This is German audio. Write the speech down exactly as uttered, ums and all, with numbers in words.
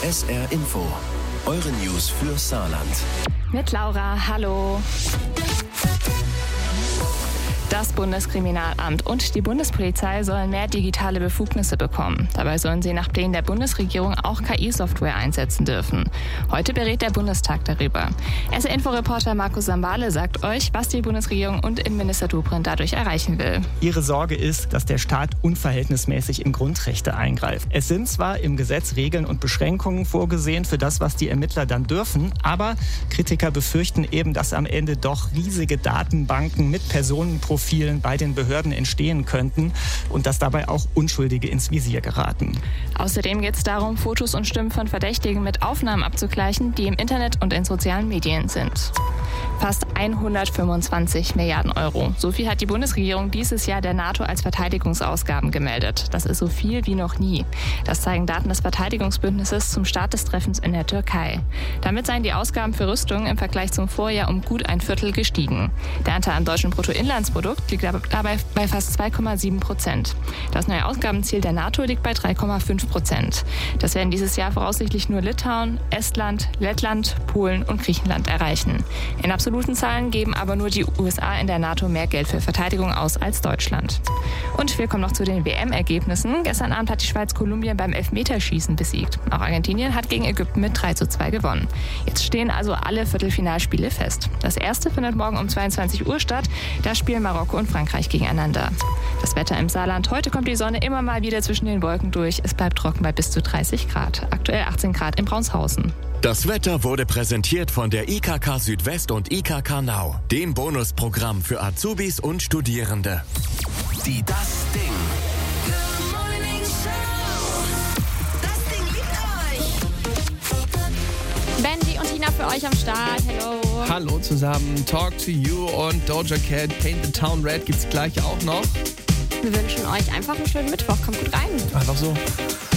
S R Info, eure News für Saarland. Mit Laura, hallo. Das Bundeskriminalamt und die Bundespolizei sollen mehr digitale Befugnisse bekommen. Dabei sollen sie nach Plänen der Bundesregierung auch K I-Software einsetzen dürfen. Heute berät der Bundestag darüber. S R-Info-Reporter Markus Sambale sagt euch, was die Bundesregierung und Innenminister Dobrindt dadurch erreichen will. Ihre Sorge ist, dass der Staat unverhältnismäßig in Grundrechte eingreift. Es sind zwar im Gesetz Regeln und Beschränkungen vorgesehen für das, was die Ermittler dann dürfen, aber Kritiker befürchten eben, dass am Ende doch riesige Datenbanken mit Personenprofilen bei den Behörden entstehen könnten und dass dabei auch Unschuldige ins Visier geraten. Außerdem geht es darum, Fotos und Stimmen von Verdächtigen mit Aufnahmen abzugleichen, die im Internet und in sozialen Medien sind. Fast hundertfünfundzwanzig Milliarden Euro. So viel hat die Bundesregierung dieses Jahr der NATO als Verteidigungsausgaben gemeldet. Das ist so viel wie noch nie. Das zeigen Daten des Verteidigungsbündnisses zum Start des Treffens in der Türkei. Damit seien die Ausgaben für Rüstung im Vergleich zum Vorjahr um gut ein Viertel gestiegen. Der Anteil am deutschen Bruttoinlandsprodukt liegt dabei bei fast zwei Komma sieben Prozent. Das neue Ausgabenziel der NATO liegt bei drei Komma fünf Prozent. Das werden dieses Jahr voraussichtlich nur Litauen, Estland, Lettland, Polen und Griechenland erreichen. In absoluten Zahlen geben aber nur die U S A in der NATO mehr Geld für Verteidigung aus als Deutschland. Und wir kommen noch zu den W M-Ergebnissen. Gestern Abend hat die Schweiz Kolumbien beim Elfmeterschießen besiegt. Auch Argentinien hat gegen Ägypten mit drei zu zwei gewonnen. Jetzt stehen also alle Viertelfinalspiele fest. Das erste findet morgen um zweiundzwanzig Uhr statt. Da spielen Marokko und Frankreich gegeneinander. Das Wetter im Saarland. Heute kommt die Sonne immer mal wieder zwischen den Wolken durch. Es bleibt trocken bei bis zu dreißig Grad. Aktuell achtzehn Grad in Braunsthausen. Das Wetter wurde präsentiert von der I K K Südwest und I K K Now, dem Bonusprogramm für Azubis und Studierende. Die Das Ding. Good Morning Show. Das Ding liebt euch. Benji und Tina für euch am Start. Hello. Hallo zusammen, Talk to You und Doja Cat, Paint the Town Red gibt's gleich auch noch. Wir wünschen euch einfach einen schönen Mittwoch. Kommt gut rein. Einfach so.